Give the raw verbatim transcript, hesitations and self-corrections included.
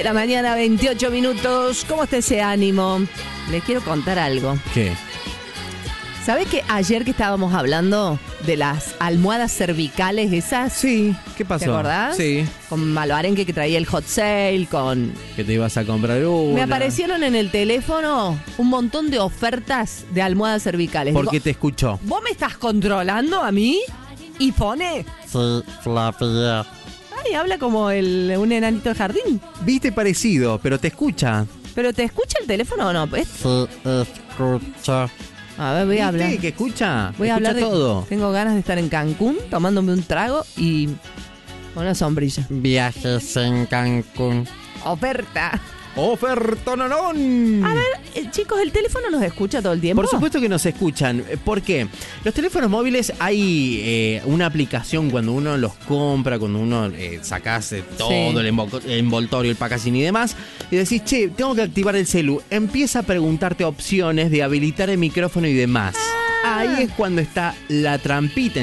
de la mañana, veintiocho minutos. ¿Cómo está ese ánimo? Les quiero contar algo. ¿Qué? ¿Sabés que ayer que estábamos hablando de las almohadas cervicales esas? Sí, ¿qué pasó? ¿Te acordás? Sí. Con Malvarenque que traía el hot sale, con... Que te ibas a comprar una. Me aparecieron en el teléfono un montón de ofertas de almohadas cervicales. Porque Digo, te escuchó. ¿vos me estás controlando a mí? Y pone... Sí, Flavia. Ay, habla como el, un enanito de jardín. Viste parecido, pero te escucha. ¿Pero te escucha el teléfono o no? Es- Sí, escucha. A ver, voy a hablar. ¿Viste que escucha? Voy a escucha hablar de... todo. Tengo ganas de estar en Cancún tomándome un trago y una sombrilla. Viajes en Cancún. Oferta. ¡Ofertononón! A ver, eh, chicos, ¿el teléfono nos escucha todo el tiempo? Por supuesto que nos escuchan. ¿Por qué? Los teléfonos móviles hay eh, una aplicación cuando uno los compra, cuando uno eh, sacás eh, todo Sí. el envo- envoltorio, el packaging y demás, y decís, che, tengo que activar el celu. Empieza a preguntarte opciones de habilitar el micrófono y demás. Ah. Ahí es cuando está la trampita